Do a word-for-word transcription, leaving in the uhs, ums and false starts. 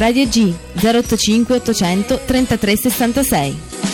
Radio G zero otto cinque ottocento trentatré sessantasei.